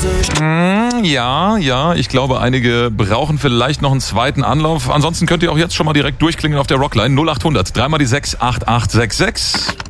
Ja, ich glaube, einige brauchen vielleicht noch einen zweiten Anlauf. Ansonsten könnt ihr auch jetzt schon mal direkt durchklingeln auf der Rockline 0800 3 mal die 6 8866.